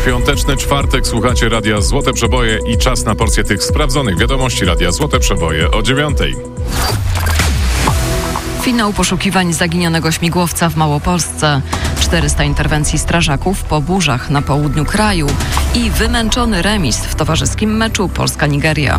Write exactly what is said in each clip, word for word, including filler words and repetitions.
Świąteczny czwartek, słuchacie Radia Złote Przeboje i czas na porcję tych sprawdzonych wiadomości Radia Złote Przeboje o dziewiątej. Finał poszukiwań zaginionego śmigłowca w Małopolsce, czterysta interwencji strażaków po burzach na południu kraju i wymęczony remis w towarzyskim meczu Polska-Nigeria.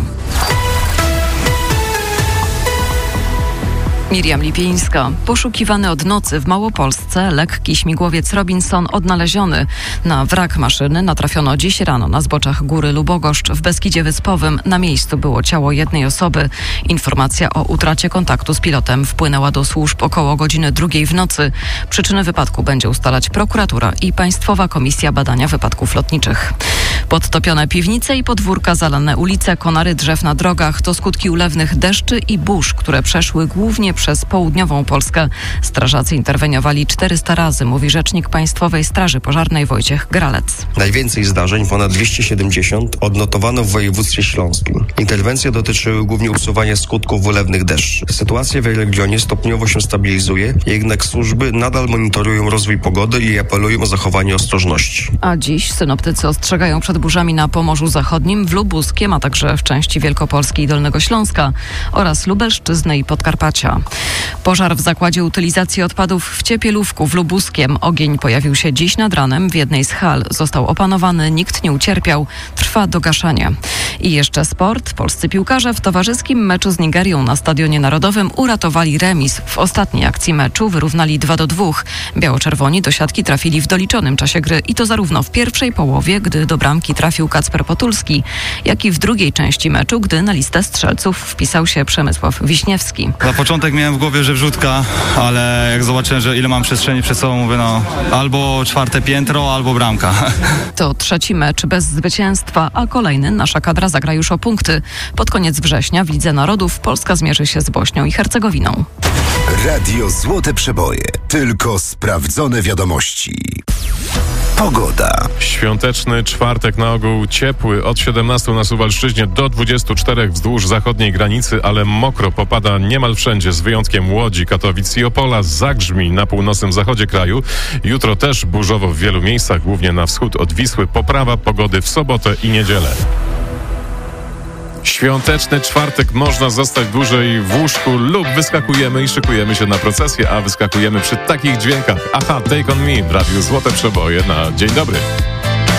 Miriam Lipińska. Poszukiwany od nocy w Małopolsce lekki śmigłowiec Robinson odnaleziony. Na wrak maszyny natrafiono dziś rano na zboczach Góry Lubogoszcz w Beskidzie Wyspowym. Na miejscu było ciało jednej osoby. Informacja o utracie kontaktu z pilotem wpłynęła do służb około godziny drugiej w nocy. Przyczyny wypadku będzie ustalać prokuratura i Państwowa Komisja Badania Wypadków Lotniczych. Podtopione piwnice i podwórka, zalane ulice, konary drzew na drogach to skutki ulewnych deszczy i burz, które przeszły głównie przez południową Polskę. Strażacy interweniowali czterysta razy, mówi rzecznik Państwowej Straży Pożarnej Wojciech Gralec. Najwięcej zdarzeń, ponad dwieście siedemdziesiąt, odnotowano w województwie śląskim. Interwencje dotyczyły głównie usuwania skutków ulewnych deszczy. Sytuacja w regionie stopniowo się stabilizuje, jednak służby nadal monitorują rozwój pogody i apelują o zachowanie ostrożności. A dziś synoptycy ostrzegają przed burzami na Pomorzu Zachodnim, w Lubuskiem, a także w części Wielkopolski i Dolnego Śląska oraz Lubelszczyzny i Podkarpacia. Pożar w zakładzie utylizacji odpadów w Ciepielówku w Lubuskiem. Ogień pojawił się dziś nad ranem w jednej z hal. Został opanowany, nikt nie ucierpiał. Trwa dogaszanie. I jeszcze sport. Polscy piłkarze w towarzyskim meczu z Nigerią na Stadionie Narodowym uratowali remis. W ostatniej akcji meczu wyrównali dwa do dwóch. Biało-czerwoni do siatki trafili w doliczonym czasie gry i to zarówno w pierwszej połowie, gdy do bramki trafił Kacper Potulski, jak i w drugiej części meczu, gdy na listę strzelców wpisał się Przemysław Wiśniewski. Na początek miałem w głowie, że wrzutka, ale jak zobaczyłem, że ile mam przestrzeni przed sobą, mówię, no albo czwarte piętro, albo bramka. To trzeci mecz bez zwycięstwa, a kolejny nasza kadra zagra już o punkty. Pod koniec września w Lidze Narodów Polska zmierzy się z Bośnią i Hercegowiną. Radio Złote Przeboje. Tylko sprawdzone wiadomości. Pogoda. Świąteczny czwartek na ogół ciepły, od siedemnastu na Suwalszczyźnie do dwudziestu czterech wzdłuż zachodniej granicy, ale mokro popada niemal wszędzie, z wyjątkiem Łodzi, Katowic i Opola, zagrzmi na północnym zachodzie kraju. Jutro też burzowo w wielu miejscach, głównie na wschód od Wisły. Poprawa pogody w sobotę i niedzielę. Świąteczny czwartek, można zostać dłużej w łóżku lub wyskakujemy i szykujemy się na procesję, a wyskakujemy przy takich dźwiękach. Aha, Take On Me w Radiu Złote Przeboje na dzień dobry.